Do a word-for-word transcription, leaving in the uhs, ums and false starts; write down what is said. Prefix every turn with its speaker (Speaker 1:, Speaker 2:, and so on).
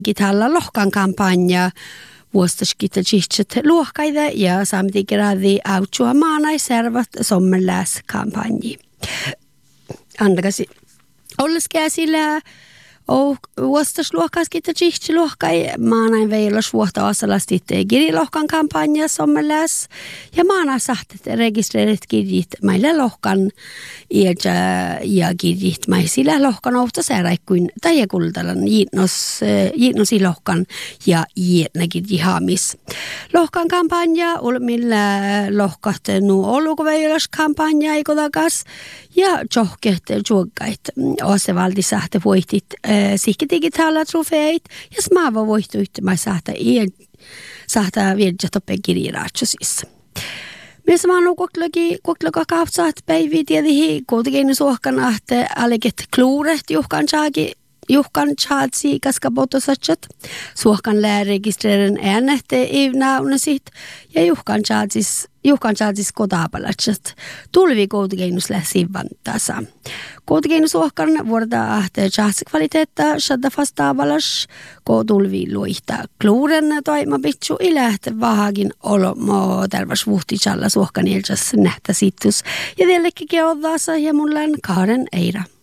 Speaker 1: Gitalla lohkan kampanja vuostaskita chihtset luokkaida ja saamti gradi autsua maanai servat sommerläs kampanji. Andagasi olleskä sillä o vuostas luokkaskita chihtsi luokkai maanai veilos vuotta asalasti girilohkan kampanja sommerläs ja maanai sahtet registreerit kirjit meille lohkan ja ja kirjit mai sillä lohkan outa säräikkuin tai kultalan jiitnos jiitnos lohkan ja jietnä kirjihamis. Lohkan kampanja ol millä lohkat nu oluko veilos kampanja ikodakas ja johket juokkait osse valdi sahte voitit Sikki digitaala trofeet ja smaava voihtuit mä sahta ei sahta viedä toppe kirjiraatsusissa. Myös mä oon koklaki koklaka kaapsaat päivi tiedihi kuitenkin suohkan ahte aleget kluuret juhkan chaagi juhkan chaatsi kaska potosatchat suohkan lää registreeren äänehte ivnaunasit ja juhkan chaatsis juhkan chaatsis kotaapalatsat tulvi kuitenkin läsivan tasa. Kuitenkin suohkan vuorta ahte chaatsikvaliteetta shadda fastaavalas ko tulvi luihta kluuren toimapitsu ilähte vahagin olomo tervas vuhtitsalla suohkan iljas nähtä sittus ja vieläkin keoddaasa ja mullan Kaaren Eira.